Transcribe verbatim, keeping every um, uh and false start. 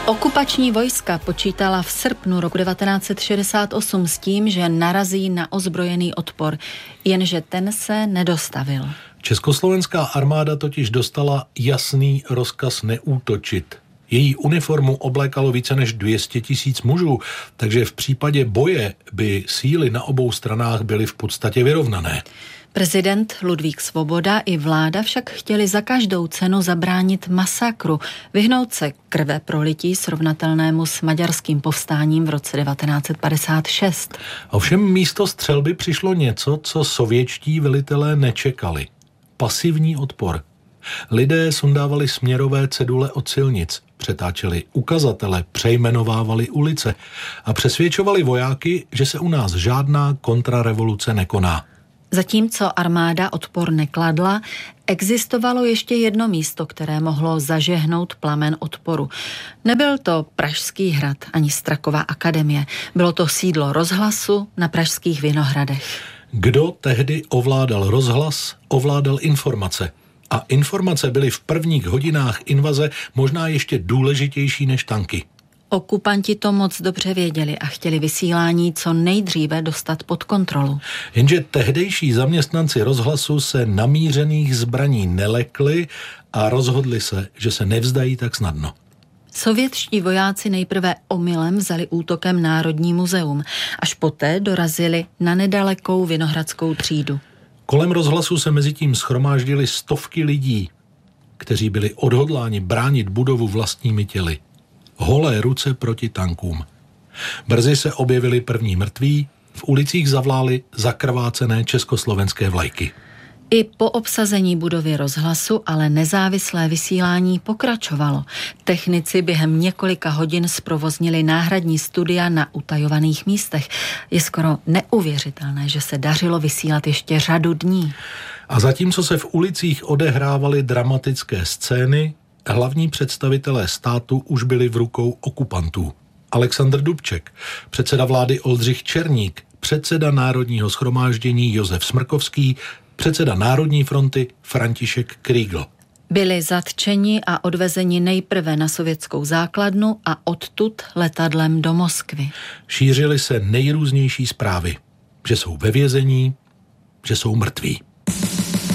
Okupační vojska počítala v srpnu roku devatenáct set šedesát osm s tím, že narazí na ozbrojený odpor, jenže ten se nedostavil. Československá armáda totiž dostala jasný rozkaz neútočit. Její uniformu oblékalo více než dvě stě tisíc mužů, takže v případě boje by síly na obou stranách byly v podstatě vyrovnané. Prezident Ludvík Svoboda i vláda však chtěli za každou cenu zabránit masakru, vyhnout se krve prolití srovnatelnému s maďarským povstáním v roce devatenáct set padesát šest. Ovšem místo střelby přišlo něco, co sovětští velitelé nečekali. Pasivní odpor. Lidé sundávali směrové cedule od silnic, přetáčeli ukazatele, přejmenovávali ulice a přesvědčovali vojáky, že se u nás žádná kontrarevoluce nekoná. Zatímco armáda odpor nekladla, existovalo ještě jedno místo, které mohlo zažehnout plamen odporu. Nebyl to Pražský hrad ani Strakova akademie, bylo to sídlo rozhlasu na pražských Vinohradech. Kdo tehdy ovládal rozhlas, ovládal informace. A informace byly v prvních hodinách invaze možná ještě důležitější než tanky. Okupanti to moc dobře věděli a chtěli vysílání co nejdříve dostat pod kontrolu. Jenže tehdejší zaměstnanci rozhlasu se namířených zbraní nelekli a rozhodli se, že se nevzdají tak snadno. Sovětští vojáci nejprve omylem vzali útokem Národní muzeum, až poté dorazili na nedalekou Vinohradskou třídu. Kolem rozhlasu se mezitím shromáždily stovky lidí, kteří byli odhodláni bránit budovu vlastními těly. Holé ruce proti tankům. Brzy se objevili první mrtví, v ulicích zavlály zakrvácené československé vlajky. I po obsazení budovy rozhlasu ale nezávislé vysílání pokračovalo. Technici během několika hodin zprovoznili náhradní studia na utajovaných místech. Je skoro neuvěřitelné, že se dařilo vysílat ještě řadu dní. A zatímco se v ulicích odehrávaly dramatické scény, hlavní představitelé státu už byli v rukou okupantů. Alexandr Dubček, předseda vlády Oldřich Černík, předseda Národního shromáždění Josef Smrkovský, předseda Národní fronty František Krígl. Byli zatčeni a odvezeni nejprve na sovětskou základnu a odtud letadlem do Moskvy. Šířily se nejrůznější zprávy, že jsou ve vězení, že jsou mrtví.